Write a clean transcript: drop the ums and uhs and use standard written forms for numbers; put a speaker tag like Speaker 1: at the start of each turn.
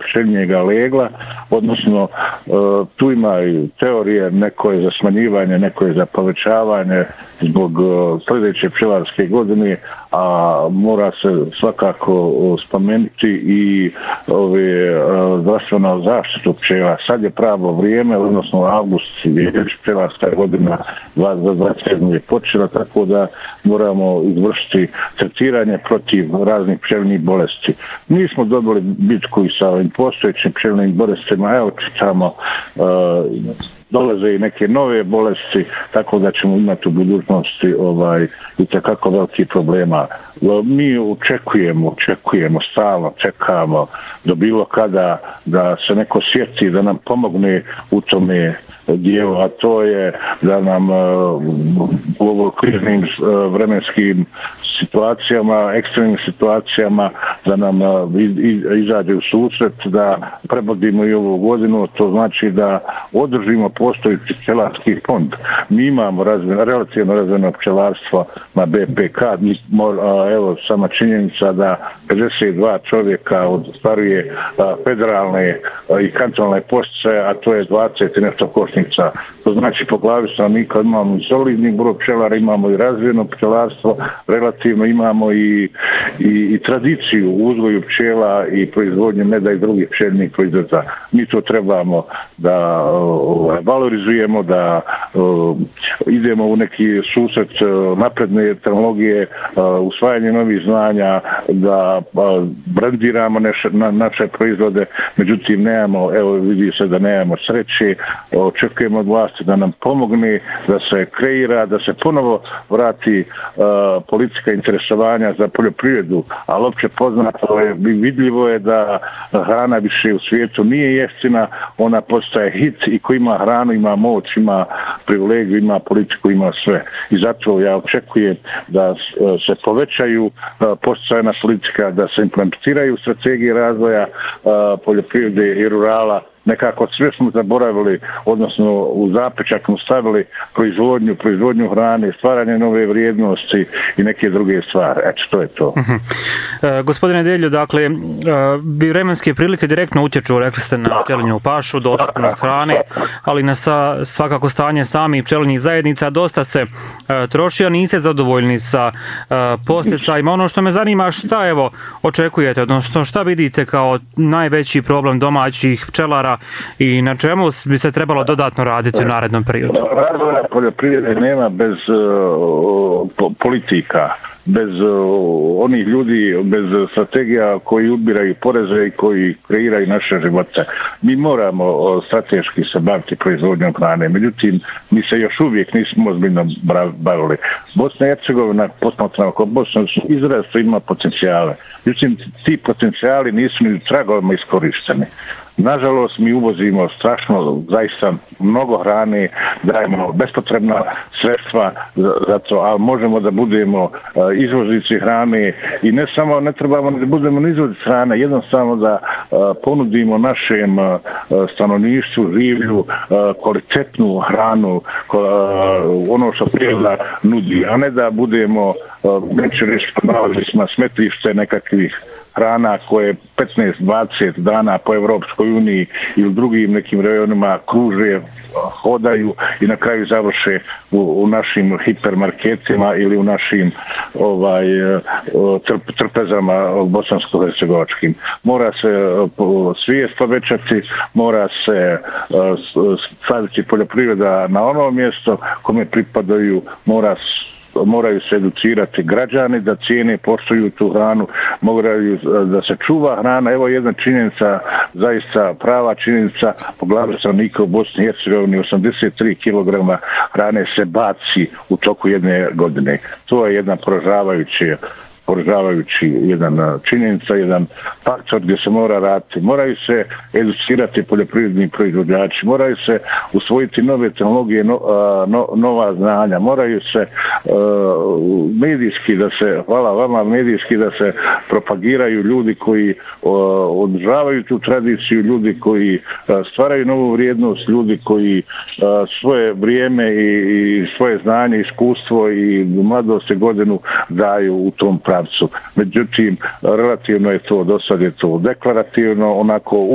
Speaker 1: pšenjega legla, odnosno tu ima i teorije, neko je za smanjivanje, neko je za povećavanje zbog sljedeće pčelarske godine, a mora se svakako spomenuti i zdravstvenu zaštitu pčela. Sad je pravo vrijeme, odnosno avgust je pčelarska godina 2027 je počela, tako da moramo izvršiti tretiranje protiv raznih pčelnih bolesti. Nismo dobili bitku i sa ovim postojećim pčelnim bolestima, evo čitamo, dolaze i neke nove bolesti, tako da ćemo imati u budućnosti itekako veliki problema. Mi očekujemo, stalno čekamo do bilo kada da se neko sjeti da nam pomogne u tome dijelu, a to je da nam u ovim kriznim vremenskim situacijama, ekstremnim situacijama, da nam izađe u susret, da prebrodimo i ovu godinu, to znači da održimo postojeći pčelarski fond. Mi imamo relativno razvijeno pčelarstvo na BPK, evo sama činjenica da 52 čovjeka ostvaruje federalne i kantonalne posticaje, a to je 20 i nešto košnica. To znači po glavi stanovnika imamo solidni broj pčelara, imamo i razvijeno pčelarstvo, relativno imamo i tradiciju u uzgoju pčela i proizvodnju meda i drugih pčelnih proizvoda. Mi to trebamo da valorizujemo, da idemo u neki susret napredne tehnologije, usvajanje novih znanja, da brandiramo naše proizvode, međutim nemamo, evo vidi se da nemamo sreće, očekujemo od vlasti da nam pomogne, da se kreira, da se ponovo vrati politika interesovanja za poljoprivredu, ali opće poznato je, vidljivo je da hrana više u svijetu nije jeftina, ona postaje hit i ko ima hranu, ima moć, ima privilegiju, ima politiku, ima sve. I zato ja očekujem da se povećaju posticajna politika, da se implementiraju strategije razvoja poljoprivrede i rurala. Nekako sve smo zaboravili, odnosno u zapečak smo stavili proizvodnju hrane, stvaranje nove vrijednosti i neke druge stvari. Eto, to je to.
Speaker 2: Gospodine Deljo, dakle, vremenske prilike direktno utječu, rekli ste, na pčelinju pašu, dostupnost hrane, ali na svakako stanje samih pčelinjih zajednica. Dosta se troši, a niste zadovoljni sa posticajima. Ono što me zanima, šta evo očekujete, odnosno šta vidite kao najveći problem domaćih pčelara i na čemu bi se trebalo dodatno raditi u narednom periodu?
Speaker 1: Razvoja poljoprivrede nema bez politika, bez onih ljudi, bez strategija koji ubiraju poreze i koji kreiraju naše živote. Mi moramo strateški se baviti proizvodnjom hrane, međutim, mi se još uvijek nismo ozbiljno bavili. Bosna i Hercegovina, posmatrano kao Bosna, izrazito ima potencijale. Međutim, ti potencijali nisu ni tragovima iskorišteni. Nažalost, mi uvozimo strašno, zaista mnogo hrane, dajemo bespotrebna sredstva za to, ali možemo da budemo izvoznici hrane i ne trebamo da budemo izvoznici hrane, jednostavno da ponudimo našem stanovništvu življu kvalitetnu hranu, ono što priroda nudi, a ne da budemo, neću reći, na smetlište nekakvih hrana koje 15-20 dana po Evropskoj uniji ili drugim nekim rajonima kruže, hodaju i na kraju završe u našim hipermarketima ili u našim trpezama bosansko-hercegovačkim. Mora se svijest povećati, mora se staviti poljoprivreda na ono mjesto kome pripadaju, moraju se educirati građani da cijene poštuju tu hranu, moraju da se čuva hrana. Evo jedna činjenica, zaista prava činjenica, po glavi stanovnika u Bosni i Hercegovini 83 kg hrane se baci u toku jedne godine. To je jedan poražavajući jedan činjenica, jedan faktor gdje se mora raditi. Moraju se educirati poljoprivredni proizvođači, moraju se usvojiti nove tehnologije, nova znanja, moraju se medijski da se propagiraju ljudi koji održavaju tu tradiciju, ljudi koji stvaraju novu vrijednost, ljudi koji svoje vrijeme i svoje znanje, iskustvo i mladost i godinu daju u tom pravcu. Međutim, relativno je to, do sad je to deklarativno, onako